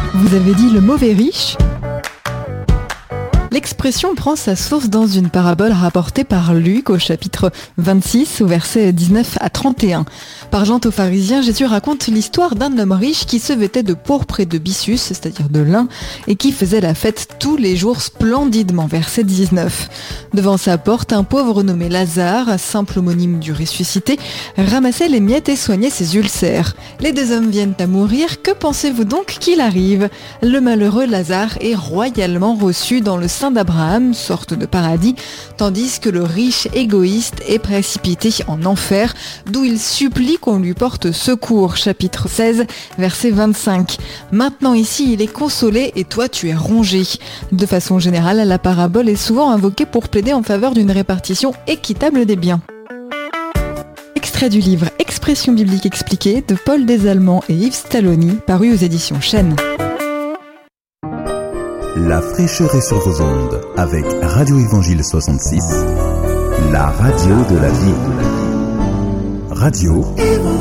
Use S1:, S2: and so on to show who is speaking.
S1: Vous avez dit le mauvais riche ? L'expression prend sa source dans une parabole rapportée par Luc au chapitre 26 au verset 19 à 31. Parlant aux pharisiens, Jésus raconte l'histoire d'un homme riche qui se vêtait de pourpre et de byssus, c'est-à-dire de lin, et qui faisait la fête tous les jours splendidement. Verset 19. Devant sa porte, un pauvre nommé Lazare, simple homonyme du ressuscité, ramassait les miettes et soignait ses ulcères. Les deux hommes viennent à mourir, que pensez-vous donc qu'il arrive ? Le malheureux Lazare est royalement reçu dans le sein d'Abraham, sorte de paradis, tandis que le riche égoïste est précipité en enfer, d'où il supplie qu'on lui porte secours. Chapitre 16, verset 25. Maintenant ici, il est consolé et toi tu es rongé. De façon générale, la parabole est souvent invoquée pour plaider en faveur d'une répartition équitable des biens. Extrait du livre Expression biblique expliquée de Paul Desallemands et Yves Stalloni, paru aux éditions Chênes.
S2: La fraîcheur est sur vos ondes avec Radio Évangile 66, la radio de la vie. Radio